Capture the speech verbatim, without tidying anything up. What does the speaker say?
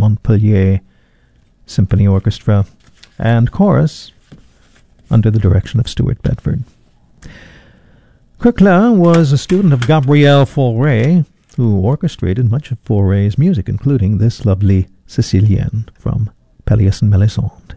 Montpellier Symphony Orchestra, and chorus under the direction of Stuart Bedford. Coquelin was a student of Gabriel Fauré, who orchestrated much of Fauré's music, including this lovely Sicilienne from Pelléas and Melisande.